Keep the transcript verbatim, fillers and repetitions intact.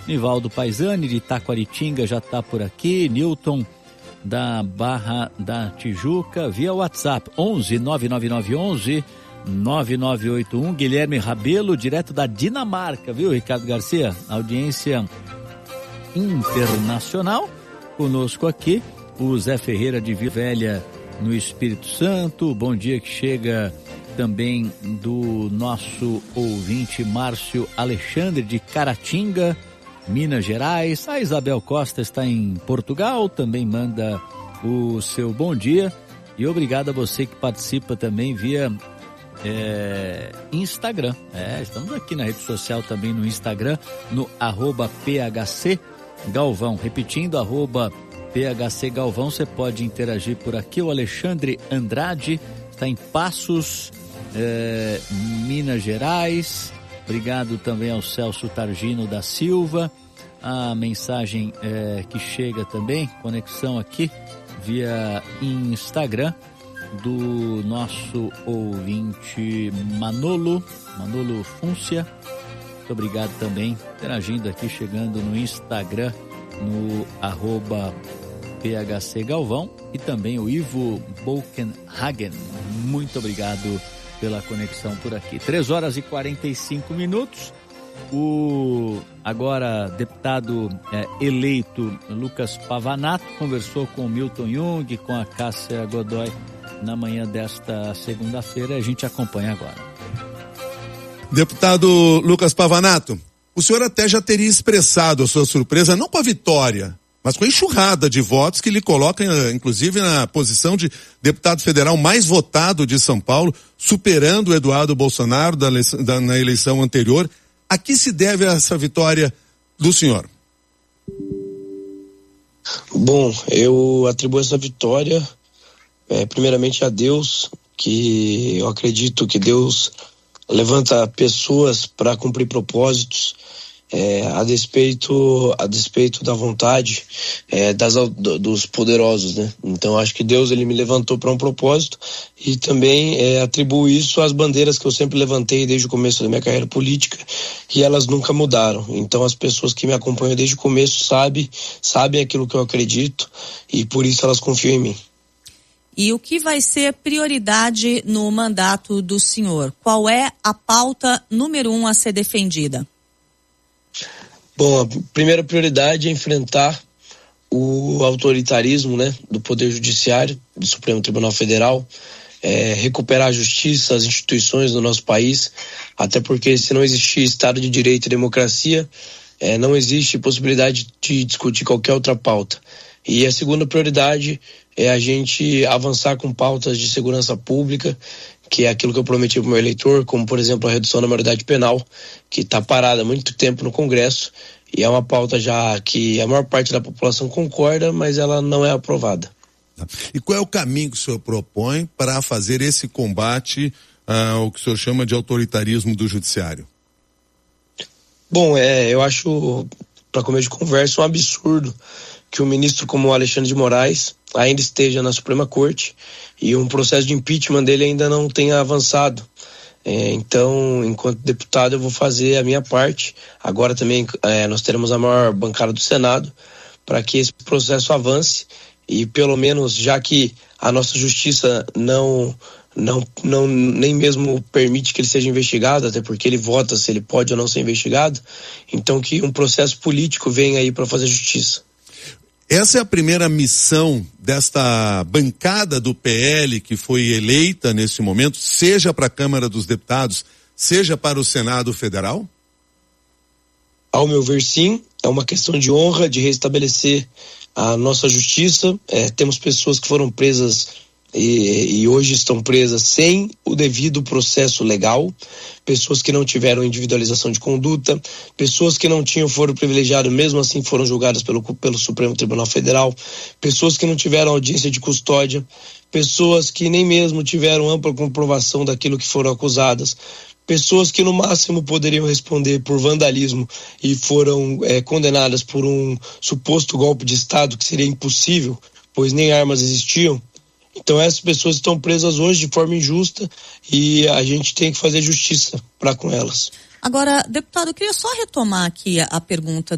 Nivaldo Paisani de Taquaritinga já está por aqui, Newton da Barra da Tijuca, via WhatsApp, onze nove nove nove onze nove nove oito um, Guilherme Rabelo, direto da Dinamarca, viu, Ricardo Garcia? Audiência internacional, conosco aqui, o Zé Ferreira de Vila Velha, no Espírito Santo, bom dia que chega também do nosso ouvinte Márcio Alexandre de Caratinga, Minas Gerais. A Isabel Costa está em Portugal, também manda o seu bom dia, e obrigado a você que participa também via é, Instagram. É, estamos aqui na rede social também no Instagram, no arroba P H C Galvão, repetindo, arroba P H C Galvão, você pode interagir por aqui. O Alexandre Andrade está em Passos, é, Minas Gerais. Obrigado também ao Celso Targino da Silva. A mensagem é, que chega também, conexão aqui via Instagram do nosso ouvinte Manolo, Manolo Fúncia. Muito obrigado também, interagindo aqui, chegando no Instagram, no arroba P H C Galvão, e também o Ivo Bolkenhagen. Muito obrigado pela conexão por aqui. três horas e quarenta e cinco minutos. O agora deputado é, eleito Lucas Pavanato conversou com o Milton Jung, com a Cássia Godoy na manhã desta segunda-feira. A gente acompanha agora. Deputado Lucas Pavanato, o senhor até já teria expressado a sua surpresa, não com a vitória, mas com a enxurrada de votos que lhe coloca, inclusive, na posição de deputado federal mais votado de São Paulo, superando o Eduardo Bolsonaro da, da, na eleição anterior. A que se deve essa vitória do senhor? Bom, eu atribuo essa vitória, é, primeiramente a Deus, que eu acredito que Deus levanta pessoas para cumprir propósitos, É, a despeito a despeito da vontade é, das, dos poderosos, né? Então acho que Deus ele me levantou para um propósito, e também é, atribuo isso às bandeiras que eu sempre levantei desde o começo da minha carreira política, e elas nunca mudaram. Então as pessoas que me acompanham desde o começo sabem, sabem aquilo que eu acredito, e por isso elas confiam em mim. E o que vai ser prioridade no mandato do senhor? Qual é a pauta número um a ser defendida? Bom, a primeira prioridade é enfrentar o autoritarismo, né, do Poder Judiciário, do Supremo Tribunal Federal, é, recuperar a justiça, as instituições do nosso país, até porque se não existir Estado de Direito e democracia, é, não existe possibilidade de discutir qualquer outra pauta. E a segunda prioridade é a gente avançar com pautas de segurança pública, que é aquilo que eu prometi para o meu eleitor, como, por exemplo, a redução da maioridade penal, que está parada há muito tempo no Congresso, e é uma pauta já que a maior parte da população concorda, mas ela não é aprovada. E qual é o caminho que o senhor propõe para fazer esse combate ao uh, que o senhor chama de autoritarismo do judiciário? Bom, é, eu acho, para começo de conversa, um absurdo que um ministro como o Alexandre de Moraes ainda esteja na Suprema Corte e um processo de impeachment dele ainda não tenha avançado. É, então, enquanto deputado, eu vou fazer a minha parte. Agora também é, nós teremos a maior bancada do Senado para que esse processo avance, e pelo menos, já que a nossa justiça não, não, não nem mesmo permite que ele seja investigado, até porque ele vota se ele pode ou não ser investigado, então que um processo político venha aí para fazer justiça. Essa é a primeira missão desta bancada do P L que foi eleita nesse momento, seja para a Câmara dos Deputados, seja para o Senado Federal? Ao meu ver, sim. É uma questão de honra, de restabelecer a nossa justiça. É, temos pessoas que foram presas e, e hoje estão presas sem o devido processo legal, pessoas que não tiveram individualização de conduta, pessoas que não tinham foro privilegiado, mesmo assim foram julgadas pelo, pelo Supremo Tribunal Federal, pessoas que não tiveram audiência de custódia, pessoas que nem mesmo tiveram ampla comprovação daquilo que foram acusadas, pessoas que no máximo poderiam responder por vandalismo e foram é, condenadas por um suposto golpe de Estado, que seria impossível, pois nem armas existiam. Então essas pessoas estão presas hoje de forma injusta e a gente tem que fazer justiça para com elas. Agora, deputado, eu queria só retomar aqui a, a pergunta